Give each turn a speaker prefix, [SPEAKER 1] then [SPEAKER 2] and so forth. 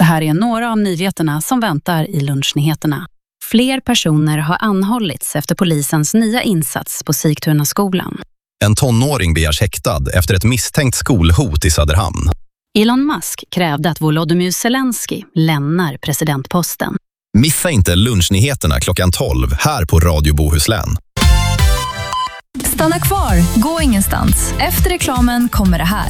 [SPEAKER 1] här är några av nyheterna som väntar i lunchnyheterna. Fler personer har anhållits efter polisens nya insats på Sigtunaskolan.
[SPEAKER 2] En tonåring begärs häktad efter ett misstänkt skolhot i Söderhamn.
[SPEAKER 1] Elon Musk krävde att Volodymyr Zelensky lämnar presidentposten.
[SPEAKER 2] Missa inte lunchnyheterna klockan 12 här på Radio Bohuslän.
[SPEAKER 3] Stanna kvar, gå ingenstans. Efter reklamen kommer det här.